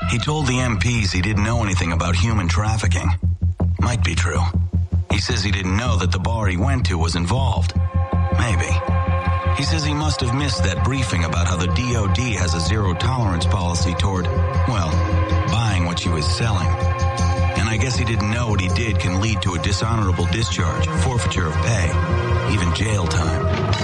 He told the MPs he didn't know anything about human trafficking. Might be true. He says he didn't know that the bar he went to was involved. Maybe. He says he must have missed that briefing about how the DOD has a zero-tolerance policy toward, well, buying what she was selling. And I guess he didn't know what he did can lead to a dishonorable discharge, forfeiture of pay, even jail time.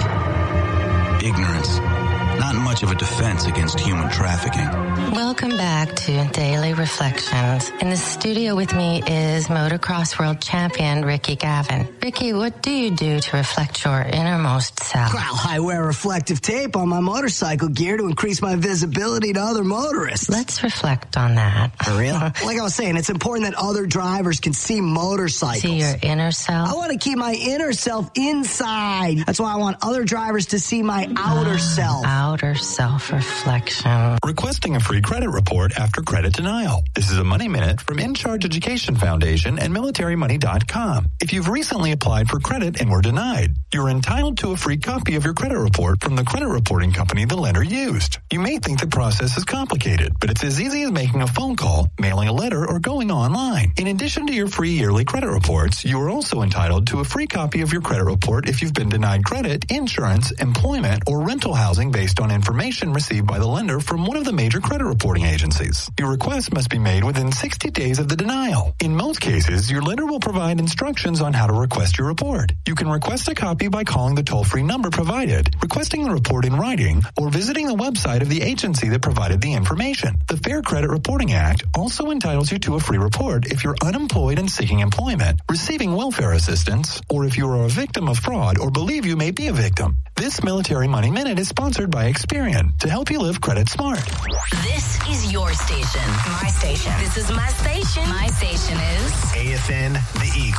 Ignorance. Not much of a defense against human trafficking. Welcome back to Daily Reflections. In the studio with me is motocross world champion Ricky Gavin. Ricky, what do you do to reflect your innermost self? Well, I wear reflective tape on my motorcycle gear to increase my visibility to other motorists. Let's reflect on that. For real? Like I was saying, it's important that other drivers can see motorcycles. See your inner self? I want to keep my inner self inside. That's why I want other drivers to see my outer self. Outer self-reflection. Requesting a free credit report after credit denial. This is a Money Minute from In Charge Education Foundation and MilitaryMoney.com. If you've recently applied for credit and were denied, you're entitled to a free copy of your credit report from the credit reporting company the lender used. You may think the process is complicated, but it's as easy as making a phone call, mailing a letter, or going online. In addition to your free yearly credit reports, you are also entitled to a free copy of your credit report if you've been denied credit, insurance, employment, or rental housing based on information received by the lender from one of the major credit reporting agencies. Your request must be made within 60 days of the denial. In most cases, your lender will provide instructions on how to request your report. You can request a copy by calling the toll-free number provided, requesting the report in writing, or visiting the website of the agency that provided the information. The Fair Credit Reporting Act also entitles you to a free report if you're unemployed and seeking employment, receiving welfare assistance, or if you are a victim of fraud or believe you may be a victim. This Military Money Minute is sponsored by Experian to help you live credit smart. This is your station. My station. This is my station. My station is AFN The Eagle.